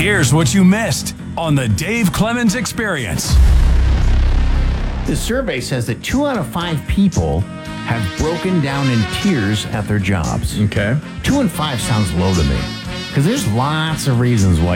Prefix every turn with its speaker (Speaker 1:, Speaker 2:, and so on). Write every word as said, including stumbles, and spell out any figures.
Speaker 1: Here's what you missed on the Dave Clemens Experience.
Speaker 2: The survey says that two out of five people have broken down in tears at their jobs.
Speaker 3: Okay.
Speaker 2: Two and five sounds low to me because there's lots of reasons why